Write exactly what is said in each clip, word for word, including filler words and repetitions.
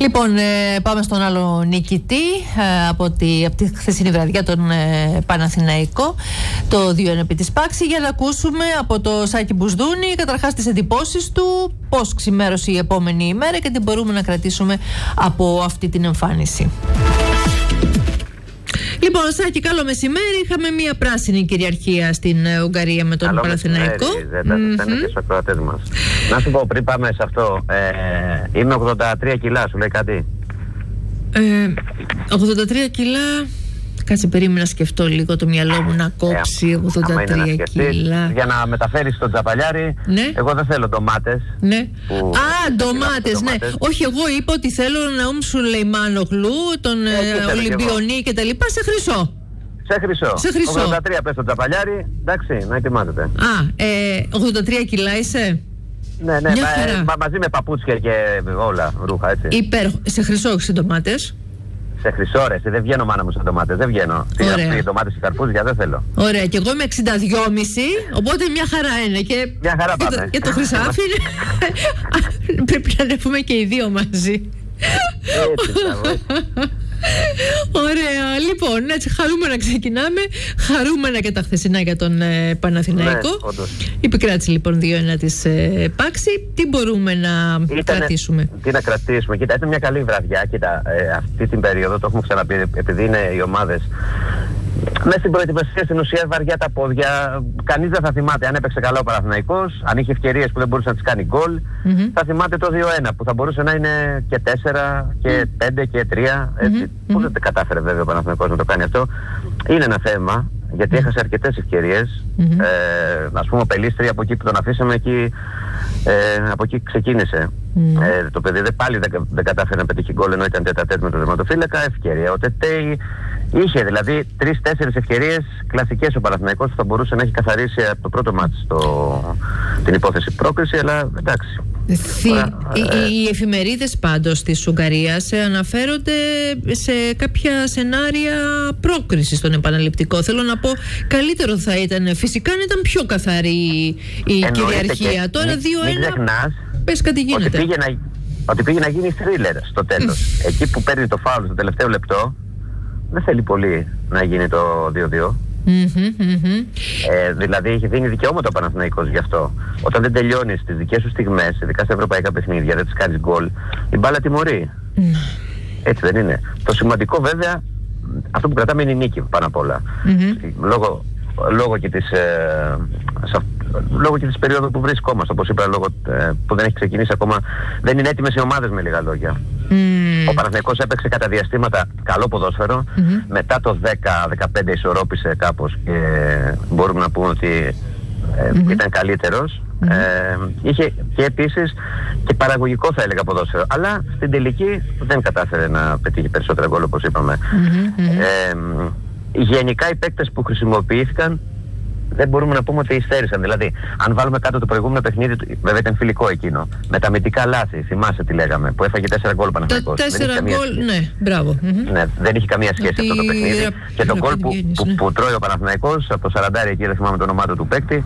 Λοιπόν, ε, πάμε στον άλλο νικητή ε, από, τη, από τη χθεσινή βραδιά, τον ε, Παναθηναϊκό, το δύο ένα επί της Πάξη, για να ακούσουμε από το Σάκη Μπουσδούνη καταρχάς τις εντυπώσεις του, πώς ξημέρωσε η επόμενη ημέρα και τι μπορούμε να κρατήσουμε από αυτή την εμφάνιση. Λοιπόν, Σάκη, καλό μεσημέρι. Είχαμε μια πράσινη κυριαρχία στην Ουγγαρία με τον καλό Παναθηναϊκό. Mm-hmm. Να σου πω πριν πάμε σε αυτό, ε, είμαι ογδόντα τρία κιλά, σου λέει κάτι? Ε, ογδόντα τρία κιλά. Κάτσε, περίμενα να σκεφτώ λίγο το μυαλό μου να κόψει. ε, ογδόντα τρία κιλά. Για να μεταφέρεις τον Τζαπαλιάρη, ναι. Εγώ δεν θέλω ντομάτες. Ναι. Που... Α, ντομάτες, ναι. Όχι, εγώ είπα ότι θέλω να Ουμ Σουλεϊμάνογλου, τον ε, Ολυμπιονί και τα λοιπά, σε χρυσό. Σε χρυσό. Σε χρυσό. ογδόντα τρία πες τον Τζαπαλιάρη, εντάξει, να ετοιμάζεται. Α, ε, ογδόντα τρία κιλά είσαι. Ναι, ναι, μα, μα, μαζί με παπούτσια και όλα ρούχα, έτσι. Υπέροχο. Σε χρυσό, όχι σε ντομάτες. Σε χρυσό, ρε, δεν βγαίνω μάνα μου σε ντομάτες, δεν βγαίνω. Σε ντομάτες και καρπούζια δεν θέλω. Ωραία, και εγώ είμαι εξήντα δύο κόμμα πέντε, οπότε μια χαρά είναι. Και, μια χαρά πάμε. Και το, και το χρυσάφι πρέπει να ανέβουμε και οι δύο μαζί. Έτσι, ωραία, λοιπόν, έτσι χαρούμενα ξεκινάμε. Χαρούμενα και τα χθεσινά για τον ε, Παναθηναϊκό. Ναι, η επικράτηση λοιπόν δύο ένα της ε, Πάξη. Τι μπορούμε να Ήτανε, κρατήσουμε? Τι να κρατήσουμε? Κοίτα, ήταν μια καλή βραδιά. Κοίτα, ε, αυτή την περίοδο, το έχουμε ξαναπεί, επειδή είναι οι ομάδες μέσα στην προετοιμασία, στην ουσία βαριά τα πόδια. Κανείς δεν θα θυμάται αν έπαιξε καλά ο Παναθηναϊκός, αν είχε ευκαιρίες που δεν μπορούσε να τις κάνει γκολ. Mm-hmm. Θα θυμάται το δύο ένα που θα μπορούσε να είναι και τέσσερα και πέντε και τρία. Έτσι. Mm-hmm. Που δεν κατάφερε βέβαια ο Παναθηναϊκός να το κάνει αυτό. Είναι ένα θέμα, γιατί έχασε αρκετές ευκαιρίες. Mm-hmm. Ε, ας πούμε ο Πελίστρη από εκεί που τον αφήσαμε, εκεί, ε, από εκεί ξεκίνησε. Mm-hmm. Ε, το παιδί δεν, πάλι δεν, δεν κατάφερε να πετύχει γκολ ενώ ήταν τέτα τέτ με τον τερματοφύλακα. Ευκαιρία. Ο Τετέι είχε δηλαδή τρεις-τέσσερις ευκαιρίες κλασικές ο Παναθηναϊκός που θα μπορούσε να έχει καθαρίσει από το πρώτο μάτς το, την υπόθεση πρόκριση, αλλά εντάξει. Τώρα, οι, ε, οι εφημερίδες πάντως της Ουγγαρίας αναφέρονται σε κάποια σενάρια πρόκρισης στον επαναληπτικό. Θέλω να πω, καλύτερο θα ήταν φυσικά να ήταν πιο καθαρή η κυριαρχία. Τώρα δύο ένα, πες κάτι γίνεται. Ότι πήγε να, ότι πήγε να γίνει thriller στο τέλος. Εκεί που παίρνει το φάουλ στο τελευταίο λεπτό, δεν θέλει πολύ να γίνει το δύο δύο. Mm-hmm, mm-hmm. Ε, δηλαδή έχει δίνει δικαιώματα ο Παναθηναϊκός γι' αυτό. Όταν δεν τελειώνεις τις δικές σου στιγμές, ειδικά στα ευρωπαϊκά παιχνίδια, δεν τις κάνεις γκολ, η μπάλα τιμωρεί. Mm. Έτσι δεν είναι? Το σημαντικό βέβαια, αυτό που κρατάμε είναι η νίκη πάνω απ' όλα. Mm-hmm. Λόγω, λόγω και της ε, σα, λόγω και της περίοδου που βρισκόμαστε, όπως είπα, λόγω ε, που δεν έχει ξεκινήσει ακόμα, δεν είναι έτοιμες οι ομάδες, με λίγα λόγια. Mm. Ο Παναθηναϊκός έπαιξε κατά διαστήματα καλό ποδόσφαιρο. Mm-hmm. Μετά το δέκα δεκαπέντε ισορρόπησε κάπως και μπορούμε να πούμε ότι ε, mm-hmm. ήταν καλύτερος. Mm-hmm. Ε, είχε και επίσης και παραγωγικό, θα έλεγα, ποδόσφαιρο. Αλλά στην τελική δεν κατάφερε να πετύχει περισσότερα γκολ, όπως είπαμε. Mm-hmm. Ε, γενικά οι παίκτες που χρησιμοποιήθηκαν δεν μπορούμε να πούμε ότι υστέρησαν. Δηλαδή, αν βάλουμε κάτω το προηγούμενο παιχνίδι, βέβαια ήταν φιλικό εκείνο. Με τα αμυντικά λάθη, θυμάσαι τι λέγαμε, που έφαγε τέσσερα γκολ Παναθηναϊκός. Τέσσερα γκολ, ναι, μπράβο. Ναι, δεν είχε καμία σχέση ότι... αυτό το παιχνίδι. Και το γκολ που, που, ναι. που τρώει ο Παναθηναϊκός από το σαράντα εκεί, δεν θυμάμαι το όνομά του παίκτη.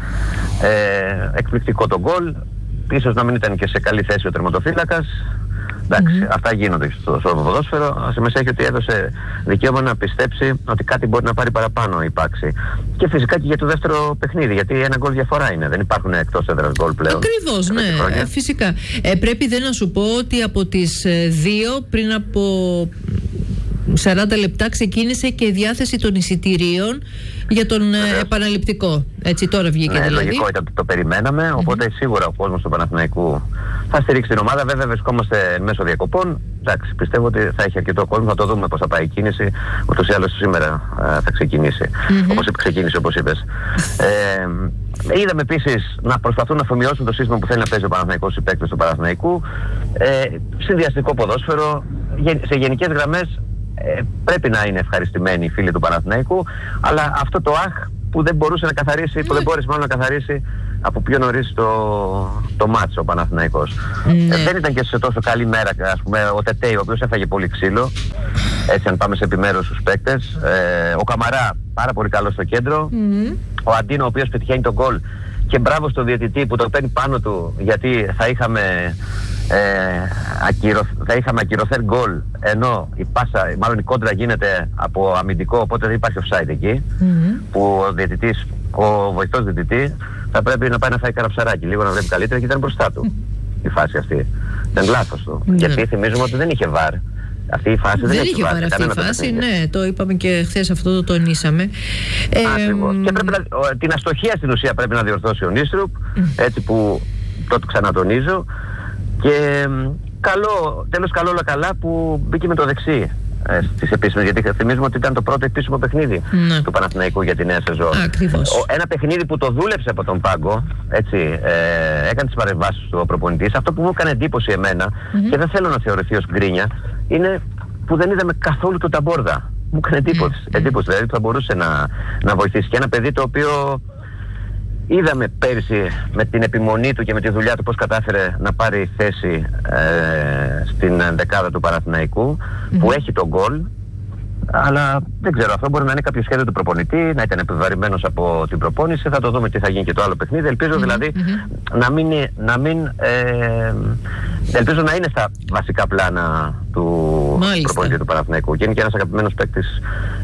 Ε, εκπληκτικό το γκολ. Ίσως να μην ήταν και σε καλή θέση ο τερματοφύλακας. Εντάξει, mm-hmm. αυτά γίνονται στο σώμα ποδόσφαιρο. Σημασία έχει ότι έδωσε δικαίωμα να πιστέψει ότι κάτι μπορεί να πάρει παραπάνω η Πάξη. Και φυσικά και για το δεύτερο παιχνίδι, γιατί ένα γκολ διαφορά είναι. Δεν υπάρχουν εκτός έδρας γκολ πλέον. Ακριβώς, ναι, χρόνια. Φυσικά. Ε, πρέπει δεν να σου πω ότι από τις ε, δύο πριν από σαράντα λεπτά ξεκίνησε και η διάθεση των εισιτηρίων για τον ε, επαναληπτικό. Έτσι τώρα βγήκε, ναι, δηλαδή. Λογικό ήταν, το, το περιμέναμε, οπότε mm-hmm. σίγουρα ο κόσμος του Παναθηναϊκού θα στηρίξει την ομάδα. Βέβαια βρισκόμαστε μέσω διακοπών. Εντάξει, πιστεύω ότι θα έχει αρκετό κόσμο, θα το δούμε πώς θα πάει η κίνηση. Ούτως ή άλλως σήμερα ε, θα ξεκινήσει. Mm-hmm. Όπως ξεκίνησε, όπως είπες. Ε, είδαμε επίσης να προσπαθούν να αφομοιώσουν το σύστημα που θέλει να παίζει ο Παναθηναϊκός, οι παίκτες του Παναθηναϊκού. Ε, συνδυαστικό ποδόσφαιρο. Σε γενικές γραμμές Ε, πρέπει να είναι ευχαριστημένοι οι φίλοι του Παναθηναϊκού, αλλά αυτό το αχ που δεν μπορούσε να καθαρίσει, που δεν μπόρεσε μάλλον να καθαρίσει από πιο νωρίς το, το μάτσο ο Παναθηναϊκός. Mm. Ε, δεν ήταν και σε τόσο καλή μέρα, ας πούμε, ο Τετέι, ο οποίος έφαγε πολύ ξύλο, έτσι αν πάμε σε επιμέρους στους παίκτες. Ε, ο Καμαρά πάρα πολύ καλό στο κέντρο. Mm. Ο Αντίνο, ο οποίος πετυχαίνει τον γκολ, και μπράβο στο διαιτητή που το παίρνει πάνω του, γιατί θα είχαμε ε, ακυρωθ, θα είχαμε ακυρωθέν γκολ, ενώ η πάσα, μάλλον η κόντρα γίνεται από αμυντικό, οπότε δεν υπάρχει offside εκεί, mm-hmm. που ο διαιτητής, ο βοηθός διαιτητή θα πρέπει να πάει να φάει καραψαράκι λίγο, να βλέπει καλύτερα, και ήταν μπροστά του η φάση αυτή. Ήταν λάθος του. Mm-hmm. Γιατί θυμίζουμε ότι δεν είχε βαρ. Αυτή η φάση δεν, δεν είχε βαρ. Αυτή η φάση, ναι, το είπαμε και χθες, αυτό το τονίσαμε. Ακριβώς. Ε, και πρέπει να, την αστοχία στην ουσία πρέπει να διορθώσει ο Νίστρουπ, mm. έτσι που το ξανατονίζω. Και καλό, τέλος καλό όλα καλά που μπήκε με το δεξί ε, στις επίσημες, γιατί θυμίζουμε ότι ήταν το πρώτο επίσημο παιχνίδι mm. του Παναθηναϊκού για τη νέα σεζόν. Ακριβώς. Ένα παιχνίδι που το δούλεψε από τον πάγκο, έτσι, ε, έκανε τις παρεμβάσεις του ο προπονητής. Αυτό που μου έκανε εντύπωση εμένα, mm-hmm. και δεν θέλω να θεωρηθεί ως γκρίνια, είναι που δεν είδαμε καθόλου τον Ταμπόρδα. Μου έκανε εντύπωση, mm. εντύπωση δηλαδή, που θα μπορούσε να, να βοηθήσει. Και ένα παιδί το οποίο είδαμε πέρυσι με την επιμονή του και με τη δουλειά του πώς κατάφερε να πάρει θέση ε, στην δεκάδα του Παναθηναϊκού, mm-hmm. που έχει τον γκολ, αλλά δεν ξέρω, αυτό μπορεί να είναι κάποιο σχέδιο του προπονητή, να ήταν επιβαρημένος από την προπόνηση. Θα το δούμε τι θα γίνει και το άλλο παιχνίδι. Ελπίζω mm-hmm. δηλαδή mm-hmm. να μην, να μην ε, ελπίζω να είναι στα βασικά πλάνα του Μάλιστα. προπονητή του Παναθηναϊκού, και είναι και ένας αγαπημένος παίκτης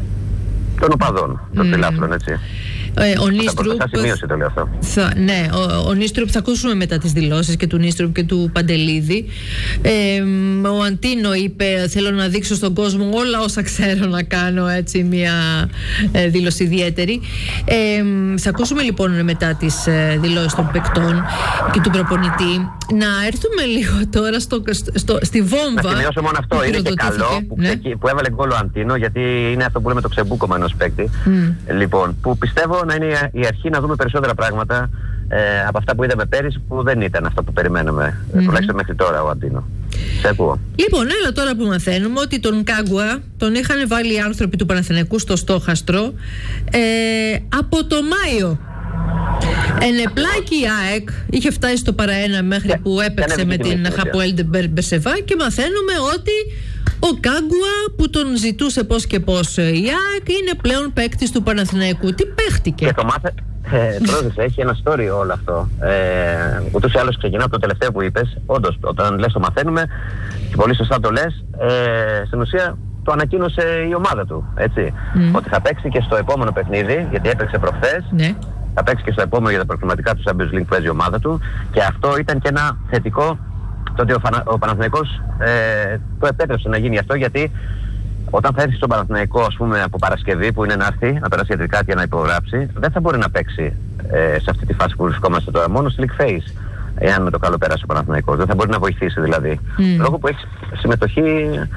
των οπαδών, των φιλάθλων, mm. έτσι. Ε, ο Νίστρουπ, το λέω αυτό. Θα, ναι, ο, ο Νίστρουπ, θα ακούσουμε μετά τις δηλώσεις και του Νίστρουπ και του Παντελίδη. Ε, ο Αντίνο είπε, θέλω να δείξω στον κόσμο όλα όσα ξέρω να κάνω, έτσι, μια ε, δήλωση ιδιαίτερη. Ε, θα ακούσουμε λοιπόν μετά τις ε, δηλώσεις των παικτών και του προπονητή. Να έρθουμε λίγο τώρα στο, στο, στη βόμβα. Να σημειώσω μόνο αυτό, είναι και καλό που, ναι. που έβαλε γκολ ο Αντίνο, γιατί είναι αυτό που λέμε το ξεμπούκωμα ενός παίκτη. Mm. Λοιπόν, που πιστεύω να είναι η αρχή να δούμε περισσότερα πράγματα ε, από αυτά που είδαμε πέρυσι, που δεν ήταν αυτό που περιμέναμε, mm-hmm. τουλάχιστον μέχρι τώρα, ο Αντίνο. Σε ακούω. Λοιπόν, έλα τώρα που μαθαίνουμε ότι τον Κάγκουα τον είχαν βάλει οι άνθρωποι του Παναθηναϊκού στο στόχαστρο ε, από το Μάιο. Ενεπλάκη η ΑΕΚ είχε φτάσει στο παραένα μέχρι yeah, που έπαιξε με την Χαποέλ Μπερσεβά, και μαθαίνουμε ότι ο Κάγκουα που τον ζητούσε πώς και πώς η ΑΕΚ είναι πλέον παίκτης του Παναθηναϊκού. Τι παίχτηκε? Και το μάθε, ε, πρόσεξε, έχει ένα story όλο αυτό. Ε, ούτως ή άλλως ξεκινά από το τελευταίο που είπες. Όντως, όταν λες το μαθαίνουμε, και πολύ σωστά το λες, ε, στην ουσία το ανακοίνωσε η ομάδα του, έτσι. Mm. Ότι θα παίξει και στο επόμενο παιχνίδι, γιατί έπαιξε προχθές. Ναι. Θα παίξει και στο επόμενο για τα προκριματικά του Champions League που παίζει η ομάδα του, και αυτό ήταν και ένα θετικό, το ότι ο, Φανα, ο Παναθηναϊκός ε, το επέτρεψε να γίνει αυτό, γιατί όταν θα έρθει στον Παναθηναϊκό, ας πούμε, από Παρασκευή, που είναι να έρθει, να περάσει ιατρικά και να υπογράψει, δεν θα μπορεί να παίξει ε, σε αυτή τη φάση που βρισκόμαστε τώρα, μόνο στη League Phase, εάν με το καλό περάσει ο Παναθηναϊκός. Δεν θα μπορεί να βοηθήσει δηλαδή. Mm. Λόγω που έχει συμμετοχή,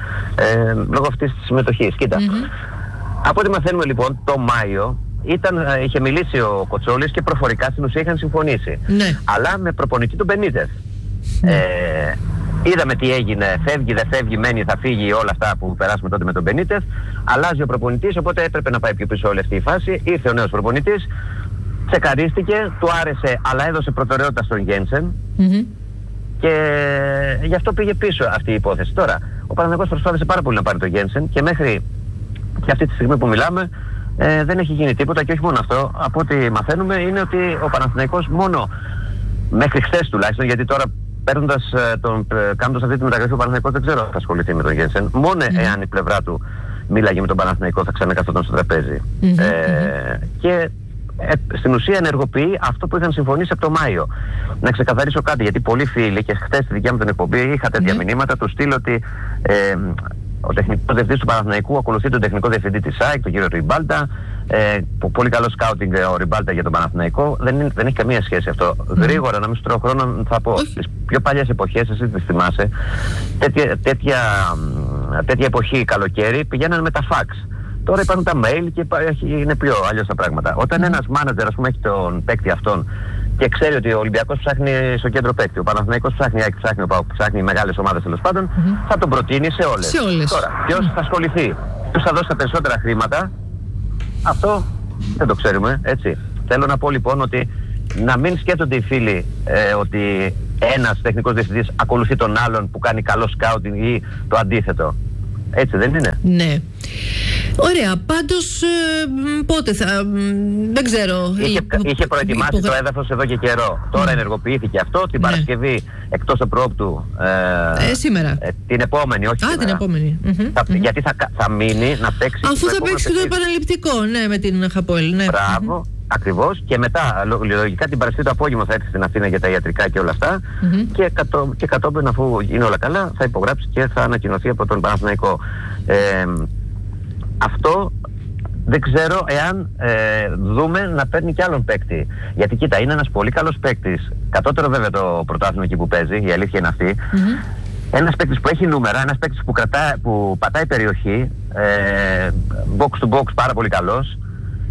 ε, λόγω αυτής της συμμετοχής. Κοίτα, mm-hmm. από ό,τι μαθαίνουμε λοιπόν, το Μάιο Ήταν, είχε μιλήσει ο Κοτσόλης και προφορικά στην ουσία είχαν συμφωνήσει. Ναι. Αλλά με προπονητή τον Μπενίτεθ. Ναι. Ε, είδαμε τι έγινε, φεύγει, δεν φεύγει, μένει, θα φύγει, όλα αυτά που περάσουμε τότε με τον Μπενίτεθ. Αλλάζει ο προπονητής, οπότε έπρεπε να πάει πιο πίσω όλη αυτή η φάση. Ήρθε ο νέος προπονητής, τσεκαρίστηκε, του άρεσε, αλλά έδωσε προτεραιότητα στον Γένσεν. Mm-hmm. Και γι' αυτό πήγε πίσω αυτή η υπόθεση. Τώρα, ο Παναθηναϊκός προσπάθησε πάρα πολύ να πάρει τον Γένσεν, και μέχρι και αυτή τη στιγμή που μιλάμε, Ε, δεν έχει γίνει τίποτα. Και όχι μόνο αυτό, από ό,τι μαθαίνουμε είναι ότι ο Παναθηναϊκός μόνο μέχρι χθες τουλάχιστον, γιατί τώρα παίρνοντας τον, κάνοντας αυτή τη μεταγραφή, ο Παναθηναϊκός δεν ξέρω αν θα ασχοληθεί με τον Γένσεν, μόνο mm. εάν η πλευρά του μίλαγε με τον Παναθηναϊκό θα ξανακαθόταν στο τραπέζι. Mm-hmm. Ε, και ε, στην ουσία ενεργοποιεί αυτό που είχαν συμφωνήσει από το Μάιο. Να ξεκαθαρίσω κάτι, γιατί πολλοί φίλοι, και χθες στη δικιά μου την εκπομπή είχα τέτοια mm. μηνύματα, του στείλω ότι ε, ο τεχνικός διευθυντής του Παναθηναϊκού ακολουθεί τον τεχνικό διευθυντή της ΑΕΚ, τον κύριο Ριμπάλτα. Ε, πολύ καλό σκάουτινγκ ο Ριμπάλτα για τον Παναθηναϊκό. Δεν, είναι, δεν έχει καμία σχέση αυτό. Mm. Γρήγορα, να μην σου τρώω χρόνο, θα πω. Στις πιο παλιές εποχές, εσύ τις θυμάσαι, τέτοια, τέτοια, τέτοια εποχή καλοκαίρι πηγαίνανε με τα φαξ. Τώρα υπάρχουν τα mail και είναι πιο αλλιώς τα πράγματα. Όταν mm. ένας μάνατζερ, ας πούμε, έχει τον παίκτη αυτόν και ξέρει ότι ο Ολυμπιακός ψάχνει στο κέντρο παίκτη, ο Παναθηναϊκός ψάχνει, ψάχνει, ψάχνει μεγάλες ομάδες τέλος πάντων, mm-hmm. θα τον προτείνει σε όλες. Σε όλες. Τώρα, ποιος θα ασχοληθεί, ποιος θα δώσει τα περισσότερα χρήματα, αυτό δεν το ξέρουμε, έτσι. Θέλω να πω λοιπόν ότι να μην σκέφτονται οι φίλοι ε, ότι ένας τεχνικός διευθυντής ακολουθεί τον άλλον που κάνει καλό σκάουτινγκ ή το αντίθετο. Έτσι δεν είναι? Ναι. Ωραία, πάντως ε, πότε θα, δεν ξέρω. Είχε, είχε προετοιμάσει υπογρα... το έδαφος εδώ και καιρό. Τώρα mm. ενεργοποιήθηκε αυτό, την ναι. Παρασκευή εκτός του προόπτου. Ε, ε, σήμερα. Ε, την επόμενη, όχι Α, σήμερα. την επόμενη. Θα, mm-hmm. Γιατί θα, θα μείνει να παίξει. Αφού θα παίξει και το επαναληπτικό, ναι, με την Χαπόελ. Ναι. Μπράβο. Mm-hmm. Ακριβώς, και μετά λογικά την Παρασκευή το απόγευμα θα έρθει στην Αθήνα για τα ιατρικά και όλα αυτά mm-hmm. και, κατώ, και κατόπιν, αφού είναι όλα καλά, θα υπογράψει και θα ανακοινωθεί από τον Παναθηναϊκό. Ε, αυτό δεν ξέρω εάν ε, δούμε να παίρνει κι άλλον παίκτη. Γιατί κοίτα, είναι ένας πολύ καλός παίκτης. Κατώτερο βέβαια το πρωτάθλημα εκεί που παίζει, η αλήθεια είναι αυτή. Mm-hmm. Ένας παίκτης που έχει νούμερα, ένας παίκτης που, που πατάει περιοχή, ε, box to box πάρα πολύ καλός.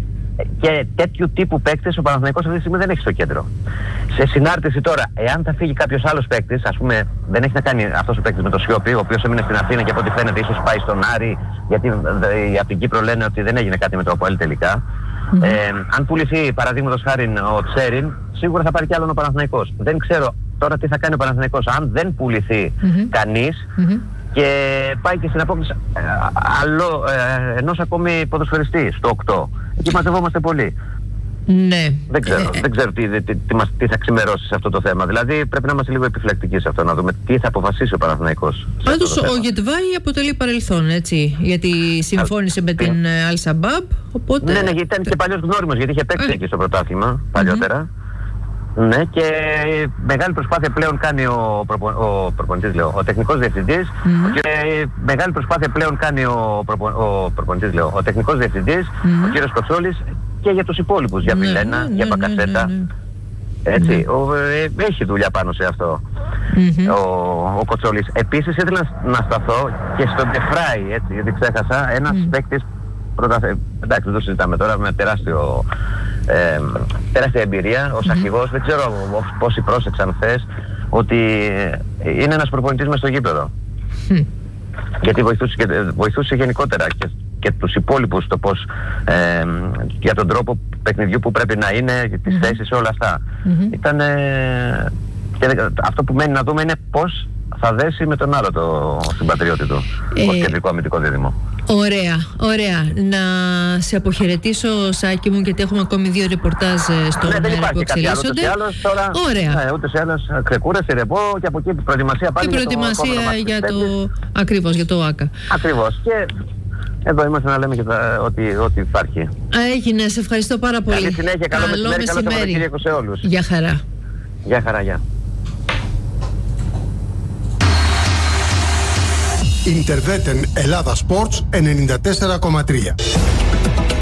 Και τέτοιου τύπου παίκτες ο Παναθηναϊκός αυτή τη στιγμή δεν έχει στο κέντρο. Σε συνάρτηση τώρα, εάν θα φύγει κάποιος άλλος παίκτης, ας πούμε, δεν έχει να κάνει αυτός ο παίκτης με το Σιώπη, ο οποίος έμεινε στην Αθήνα και από ό,τι φαίνεται ίσως πάει στον Άρη, γιατί από την Κύπρο λένε ότι δεν έγινε κάτι με το ΑΠΟΕΛ τελικά. Mm-hmm. Ε, αν πουληθεί παραδείγματος χάρη ο Τσέριν, σίγουρα θα πάρει κι άλλον ο Παναθηναϊκός. Δεν ξέρω τώρα τι θα κάνει ο Παναθηναϊκός. Αν δεν πουληθεί mm-hmm. κανείς. Mm-hmm. Και πάει και στην απόκληση ε, άλλο, ε, ενός ακόμη ποδοσφαιριστή στο οκτώ. Εκεί μαζευόμαστε πολύ. Ναι. Δεν ξέρω, ε, δεν ξέρω τι, τι, τι, τι, τι θα ξημερώσει σε αυτό το θέμα. Δηλαδή πρέπει να είμαστε λίγο επιφυλακτικοί σε αυτό, να δούμε τι θα αποφασίσει ο Παναθηναϊκός. Πάντως ο Γετβάη αποτελεί παρελθόν, έτσι. Γιατί συμφώνησε Α, με την Al Sabab. Οπότε... Ναι, ναι, ήταν και παλιός γνώριμος, γιατί είχε παίξει εκεί στο πρωτάθλημα παλιότερα. Mm-hmm. Ναι, και μεγάλη προσπάθεια πλέον κάνει ο, προπο, ο προπονητής, λέω, ο τεχνικός διευθυντής mm-hmm. και μεγάλη προσπάθεια πλέον κάνει ο, προπο, ο προπονητής, λέω, ο τεχνικός διευθυντής, mm-hmm. ο κύριος Κοτσόλης, και για τους υπόλοιπους, για Μιλένα, ναι, ναι, για Μπακασέτα. Ναι, ναι, ναι. Έτσι, ναι. Ο, ε, έχει δουλειά πάνω σε αυτό mm-hmm. ο, ο Κοτσόλης. Επίσης ήθελα να, να σταθώ και στον Ντεφράι, έτσι, γιατί ξέχασα, ένας mm. παίκτης, πρώτα, εντάξει, δεν το συζητάμε τώρα, με τεράστιο... Ε, τεράστια εμπειρία ως mm-hmm. αρχηγός. Δεν ξέρω πόσοι πρόσεξαν χθες ότι είναι ένας προπονητής μες στο γήπεδο mm. γιατί βοηθούσε, βοηθούσε γενικότερα και, και τους υπόλοιπους το πώς ε, για τον τρόπο παιχνιδιού που πρέπει να είναι, τις mm-hmm. θέσεις, όλα αυτά. Mm-hmm. Ήταν ε, και αυτό που μένει να δούμε είναι πώς θα δέσει με τον άλλο το συμπατριώτη του ε... ως κεντρικό αμυντικό δίδυμο. Ωραία, ωραία. Να σε αποχαιρετήσω, Σάκη μου, γιατί έχουμε ακόμη δύο ρεπορτάζ στον ναι, αέρα που εξελίσσονται. Τώρα, ωραία. Ναι, ούτως ή άλλως ξεκούρασε, ρεπό και από εκεί προετοιμασία πάλι. Και προετοιμασία για το, για το... ακριβώς, για το ΆΚΑ. Ακριβώς. Και εδώ είμαστε να λέμε και τα, ότι, ότι υπάρχει. Έγινε, σε ευχαριστώ πάρα πολύ. Καλή συνέχεια, καλό, καλό μεσημέρι, καλό Σαββατοκύριακο σε όλους. Γεια χαρά. Γεια χαρά, γεια. Ιντερβέτεν Ελλάδα Sports ενενήντα τέσσερα κόμμα τρία.